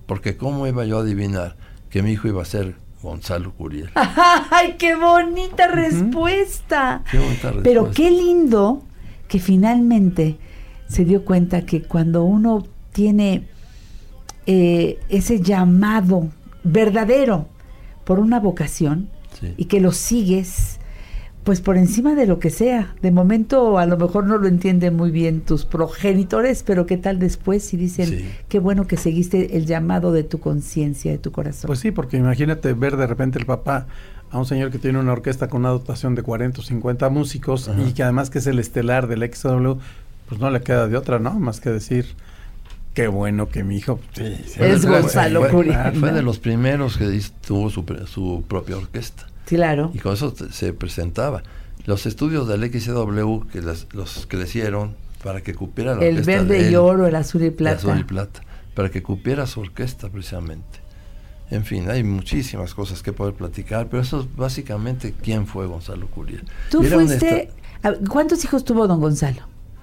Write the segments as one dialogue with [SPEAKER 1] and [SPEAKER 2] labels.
[SPEAKER 1] porque ¿cómo iba yo a adivinar que mi hijo iba a ser Gonzalo Curiel?
[SPEAKER 2] ¡Ay, qué bonita respuesta!
[SPEAKER 1] Qué bonita respuesta.
[SPEAKER 2] Pero qué lindo que finalmente se dio cuenta que cuando uno tiene ese llamado verdadero por una vocación,
[SPEAKER 1] sí,
[SPEAKER 2] y que lo sigues, pues por encima de lo que sea. De momento a lo mejor no lo entienden muy bien tus progenitores, pero qué tal después si dicen,
[SPEAKER 1] sí,
[SPEAKER 2] qué bueno que seguiste el llamado de tu conciencia, de tu corazón.
[SPEAKER 3] Pues sí, porque imagínate ver de repente el papá a un señor que tiene una orquesta con una dotación de 40 o 50 músicos,
[SPEAKER 1] ajá,
[SPEAKER 3] y que además que es el estelar del XW, pues no le queda de otra, ¿no? Más que decir, qué bueno que mi hijo... Sí,
[SPEAKER 2] es Gonzalo Curiel.
[SPEAKER 1] Fue de los primeros que tuvo su propia orquesta.
[SPEAKER 2] Claro.
[SPEAKER 1] Y con eso se presentaba. Los estudios del XW que los crecieron para que cupiera la
[SPEAKER 2] el
[SPEAKER 1] orquesta.
[SPEAKER 2] Verde y Oro, el Azul y Plata.
[SPEAKER 1] El Azul y Plata, para que cupiera su orquesta precisamente. En fin, hay muchísimas cosas que poder platicar, pero eso es básicamente quién fue Gonzalo Curiel.
[SPEAKER 2] Tú fuiste... ¿Cuántos hijos tuvo don Gonzalo?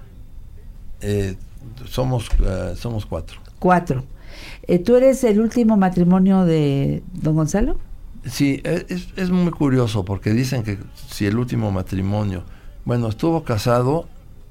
[SPEAKER 1] Somos 4.
[SPEAKER 2] 4. ¿Tú eres el último matrimonio de don Gonzalo?
[SPEAKER 1] Sí, es muy curioso porque dicen que si el último matrimonio, bueno, estuvo casado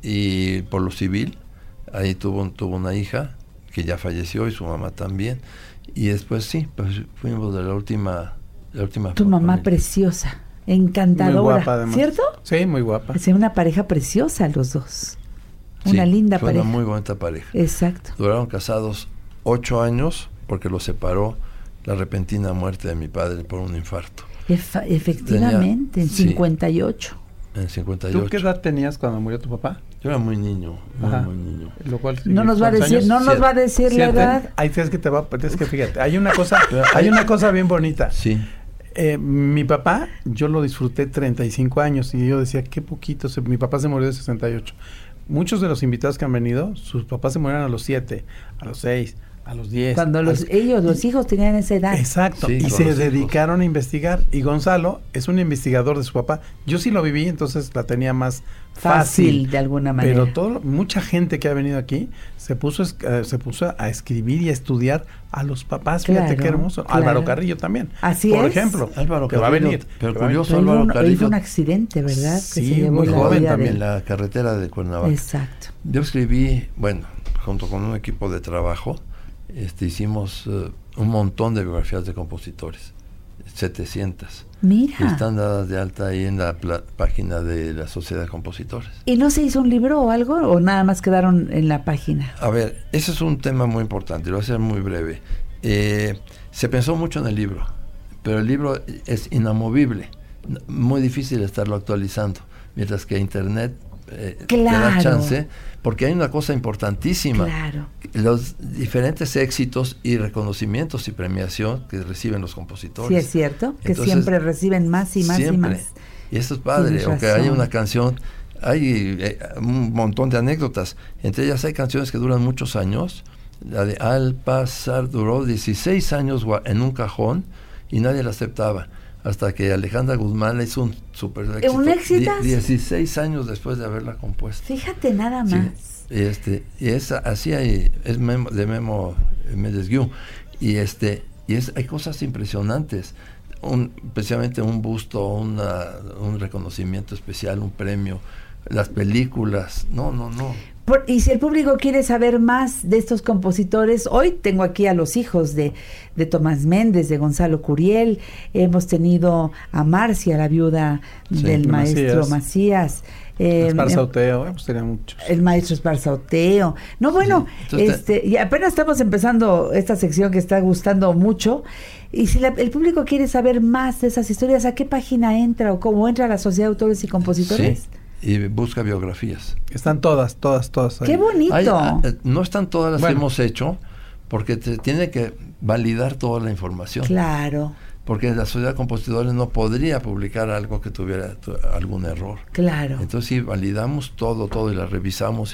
[SPEAKER 1] y por lo civil, ahí tuvo una hija que ya falleció y su mamá también, y después sí, pues fuimos de la última
[SPEAKER 2] tu mamá familia. Preciosa, encantadora,
[SPEAKER 3] muy guapa, además.
[SPEAKER 2] ¿Cierto?
[SPEAKER 3] Sí, muy guapa.
[SPEAKER 2] Es una pareja preciosa los dos, una linda
[SPEAKER 1] fue
[SPEAKER 2] pareja.
[SPEAKER 1] Una muy bonita pareja.
[SPEAKER 2] Exacto.
[SPEAKER 1] Duraron casados 8 años porque los separó la repentina muerte de mi padre por un infarto.
[SPEAKER 2] Efectivamente, en 58.
[SPEAKER 1] En 58.
[SPEAKER 3] ¿Tú qué edad tenías cuando murió tu papá?
[SPEAKER 1] Yo era muy niño, muy niño.
[SPEAKER 3] Lo cual,
[SPEAKER 2] no nos va a decir, no nos va a decir la edad.
[SPEAKER 3] Ahí tienes que fíjate, hay una cosa bien bonita.
[SPEAKER 1] Sí.
[SPEAKER 3] Mi papá, yo lo disfruté 35 años y yo decía, qué poquito, mi papá se murió de 68. Muchos de los invitados que han venido, sus papás se murieron a los 7, a los 6, a los 10.
[SPEAKER 2] Cuando los hijos tenían esa edad.
[SPEAKER 3] Exacto,
[SPEAKER 1] sí,
[SPEAKER 3] y se dedicaron a investigar. Y Gonzalo es un investigador de su papá. Yo sí lo viví, entonces la tenía más fácil
[SPEAKER 2] de alguna manera.
[SPEAKER 3] Pero mucha gente que ha venido aquí se puso a escribir y a estudiar a los papás.
[SPEAKER 2] Claro,
[SPEAKER 3] fíjate qué hermoso.
[SPEAKER 2] Claro.
[SPEAKER 3] Álvaro Carrillo también.
[SPEAKER 2] Así
[SPEAKER 3] por
[SPEAKER 2] es.
[SPEAKER 3] ejemplo.
[SPEAKER 1] Álvaro
[SPEAKER 3] que
[SPEAKER 1] Carrillo,
[SPEAKER 3] va a venir.
[SPEAKER 1] Pero curioso,
[SPEAKER 2] Álvaro
[SPEAKER 1] Álvaro Carrillo.
[SPEAKER 2] Fue un accidente, ¿verdad?
[SPEAKER 3] Sí,
[SPEAKER 2] que se llevó
[SPEAKER 3] muy
[SPEAKER 2] la
[SPEAKER 3] joven
[SPEAKER 2] vida
[SPEAKER 1] también, la carretera de Cuernavaca.
[SPEAKER 2] Exacto.
[SPEAKER 1] Yo escribí, bueno, junto con un equipo de trabajo, hicimos un montón de biografías de compositores, 700.
[SPEAKER 2] Mira.
[SPEAKER 1] Y están dadas de alta ahí en la página de la Sociedad de Compositores.
[SPEAKER 2] ¿Y no se hizo un libro o algo? ¿O nada más quedaron en la página?
[SPEAKER 1] A ver, ese es un tema muy importante, lo voy a hacer muy breve. Se pensó mucho en el libro, pero el libro es inamovible, muy difícil estarlo actualizando, mientras que Internet te da chance, porque hay una cosa importantísima, los diferentes éxitos y reconocimientos y premiación que reciben los compositores.
[SPEAKER 2] Sí, es cierto, que
[SPEAKER 1] entonces,
[SPEAKER 2] siempre reciben más y más y más.
[SPEAKER 1] Y esto es padre, aunque haya una canción, hay un montón de anécdotas, entre ellas hay canciones que duran muchos años. La de Al pasar duró 16 años en un cajón y nadie la aceptaba, hasta que Alejandra Guzmán le hizo un super éxito.
[SPEAKER 2] ¿Un éxito?
[SPEAKER 1] 16 años después de haberla compuesto.
[SPEAKER 2] Fíjate nada más.
[SPEAKER 1] Sí, y es así, es de Memo Méndez Guiú, y hay cosas impresionantes, especialmente un busto, un reconocimiento especial, un premio, las películas, no.
[SPEAKER 2] Y si el público quiere saber más de estos compositores, hoy tengo aquí a los hijos de Tomás Méndez, de Gonzalo Curiel, hemos tenido a Marcia, la viuda del maestro Macías.
[SPEAKER 3] Esparza Oteo, pues tenía muchos. El
[SPEAKER 2] maestro Esparza Oteo. No, bueno, y apenas estamos empezando esta sección que está gustando mucho. Y si el público quiere saber más de esas historias, ¿a qué página entra o cómo entra a la Sociedad de Autores y Compositores?
[SPEAKER 1] Sí. Y busca biografías.
[SPEAKER 3] Están todas ahí.
[SPEAKER 2] ¡Qué bonito!
[SPEAKER 1] No están todas las que hemos hecho, porque tiene que validar toda la información.
[SPEAKER 2] Claro.
[SPEAKER 1] Porque la Sociedad de Compositores no podría publicar algo que tuviera algún error.
[SPEAKER 2] Claro.
[SPEAKER 1] Entonces sí, validamos todo y la revisamos.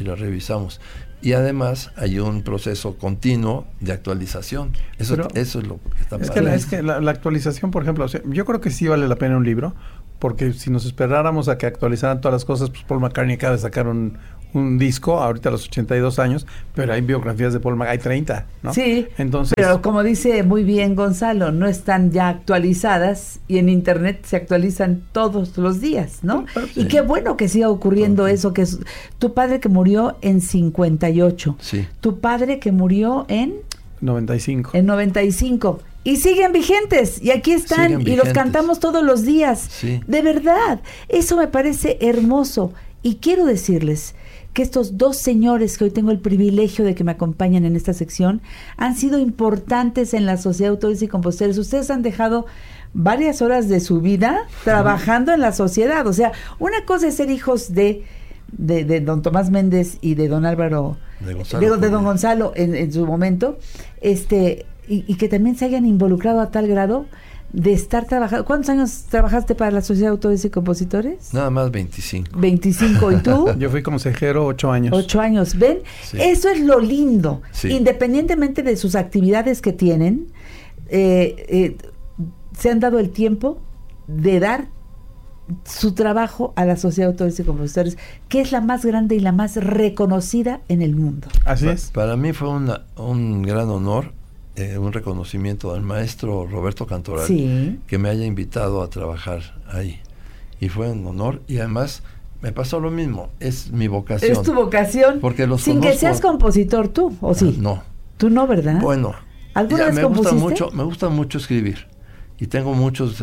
[SPEAKER 1] Y además hay un proceso continuo de actualización. Eso es lo que está pasando.
[SPEAKER 3] Es que la actualización, por ejemplo, yo creo que sí vale la pena un libro, porque si nos esperáramos a que actualizaran todas las cosas, pues Paul McCartney acaba de sacar un un disco, ahorita a los 82 años, pero hay biografías de Paul McCartney, hay 30, ¿no?
[SPEAKER 2] Sí,
[SPEAKER 3] entonces,
[SPEAKER 2] pero como dice muy bien Gonzalo, no están ya actualizadas y en internet se actualizan todos los días, ¿no?
[SPEAKER 1] Sí.
[SPEAKER 2] Y qué bueno que siga ocurriendo eso, que es tu padre que murió en 58,
[SPEAKER 1] Sí.
[SPEAKER 2] tu padre que murió en
[SPEAKER 3] 95.
[SPEAKER 2] En 95. Y siguen vigentes, y aquí están,
[SPEAKER 1] Siguen
[SPEAKER 2] y
[SPEAKER 1] vigentes.
[SPEAKER 2] los cantamos todos los días.
[SPEAKER 1] Sí.
[SPEAKER 2] De verdad, eso me parece hermoso. Y quiero decirles que estos dos señores que hoy tengo el privilegio de que me acompañan en esta sección han sido importantes en la Sociedad de Autores y Compositores. Ustedes han dejado varias horas de su vida trabajando en la sociedad. O sea, una cosa es ser hijos de don Tomás Méndez y de don Álvaro, de don Gonzalo en su momento, y que también se hayan involucrado a tal grado de estar trabajando. ¿Cuántos años trabajaste para la Sociedad de Autores y Compositores?
[SPEAKER 1] Nada más 25.
[SPEAKER 2] 25. ¿Y tú?
[SPEAKER 3] Yo fui consejero 8 años.
[SPEAKER 2] 8 años. ¿Ven?
[SPEAKER 1] Sí.
[SPEAKER 2] Eso es lo lindo.
[SPEAKER 1] Sí.
[SPEAKER 2] Independientemente de sus actividades que tienen, se han dado el tiempo de dar su trabajo a la Sociedad de Autores y Compositores, que es la más grande y la más reconocida en el mundo.
[SPEAKER 3] Así es.
[SPEAKER 1] Para mí fue un gran honor, un reconocimiento al maestro Roberto Cantoral,
[SPEAKER 2] Sí.
[SPEAKER 1] que me haya invitado a trabajar ahí. Y fue un honor, y además me pasó lo mismo, es mi vocación.
[SPEAKER 2] Es tu vocación,
[SPEAKER 1] Porque los
[SPEAKER 2] sin que
[SPEAKER 1] conozco.
[SPEAKER 2] seas compositor tú, ¿o sí?
[SPEAKER 1] No.
[SPEAKER 2] Tú no, ¿verdad?
[SPEAKER 1] Bueno,
[SPEAKER 2] ¿Alguna
[SPEAKER 1] ya
[SPEAKER 2] vez
[SPEAKER 1] me
[SPEAKER 2] compusiste?
[SPEAKER 1] me gusta mucho escribir. Y tengo muchos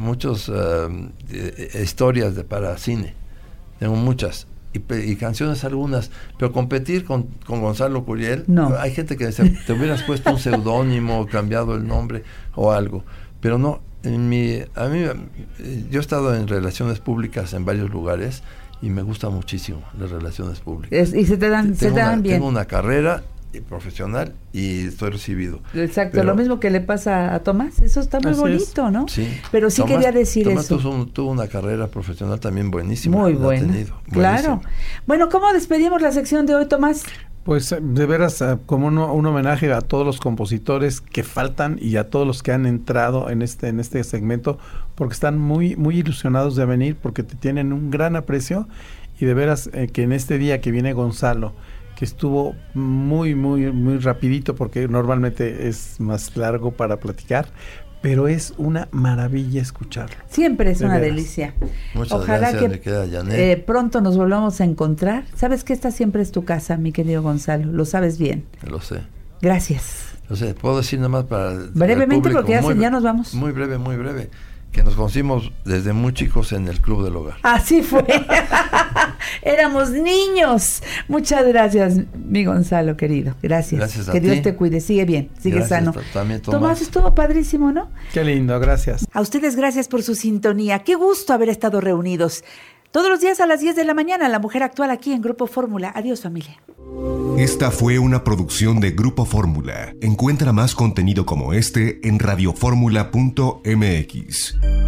[SPEAKER 1] historias para cine. Tengo muchas. Y canciones algunas. Pero competir con Gonzalo Curiel,
[SPEAKER 2] No.
[SPEAKER 1] hay gente que dice, te hubieras puesto un seudónimo, cambiado el nombre o algo. Pero no, yo he estado en relaciones públicas en varios lugares y me gusta muchísimo las relaciones públicas.
[SPEAKER 2] Y se te dan bien.
[SPEAKER 1] Tengo una carrera profesional y estoy recibido.
[SPEAKER 2] Exacto,
[SPEAKER 1] Pero
[SPEAKER 2] lo mismo que le pasa a Tomás, eso está muy
[SPEAKER 3] Así
[SPEAKER 2] bonito, ¿no?
[SPEAKER 1] Sí.
[SPEAKER 2] Pero sí
[SPEAKER 1] Tomás,
[SPEAKER 2] quería decir
[SPEAKER 1] Tomás
[SPEAKER 2] eso.
[SPEAKER 1] tuvo una carrera profesional también buenísima.
[SPEAKER 2] Muy
[SPEAKER 1] la ha
[SPEAKER 2] buena.
[SPEAKER 1] tenido,
[SPEAKER 2] Claro.
[SPEAKER 1] buenísima.
[SPEAKER 2] Bueno, ¿cómo despedimos la sección de hoy, Tomás?
[SPEAKER 3] Pues de veras, como un homenaje a todos los compositores que faltan y a todos los que han entrado en este segmento, porque están muy, muy ilusionados de venir, porque te tienen un gran aprecio, y de veras que en este día que viene Gonzalo, que estuvo muy, muy, muy rapidito, porque normalmente es más largo para platicar, pero es una maravilla escucharlo.
[SPEAKER 2] Siempre es
[SPEAKER 3] De
[SPEAKER 2] una
[SPEAKER 3] veras.
[SPEAKER 2] delicia.
[SPEAKER 1] Muchas
[SPEAKER 2] Ojalá
[SPEAKER 1] gracias,
[SPEAKER 2] que
[SPEAKER 1] me queda Janet.
[SPEAKER 2] pronto nos volvamos a encontrar. Sabes que esta siempre es tu casa, mi querido Gonzalo, lo sabes bien.
[SPEAKER 1] Lo sé.
[SPEAKER 2] Gracias.
[SPEAKER 1] Lo sé. Puedo decir nada más para el
[SPEAKER 2] Brevemente,
[SPEAKER 1] público,
[SPEAKER 2] porque ya nos vamos.
[SPEAKER 1] Muy breve, muy breve. Que nos conocimos desde muy chicos en el Club del Hogar.
[SPEAKER 2] Así fue. Éramos niños. Muchas gracias, mi Gonzalo querido. Gracias.
[SPEAKER 1] Gracias a
[SPEAKER 2] que Dios
[SPEAKER 1] ti.
[SPEAKER 2] te cuide. Sigue bien, sigue
[SPEAKER 1] Gracias,
[SPEAKER 2] sano.
[SPEAKER 1] también
[SPEAKER 2] Tomás, estuvo padrísimo, ¿no?
[SPEAKER 3] Qué lindo, gracias.
[SPEAKER 2] A ustedes gracias por su sintonía. Qué gusto haber estado reunidos. Todos los días a las 10 de la mañana, La Mujer Actual aquí en Grupo Fórmula. Adiós, familia.
[SPEAKER 4] Esta fue una producción de Grupo Fórmula. Encuentra más contenido como este en radioformula.mx.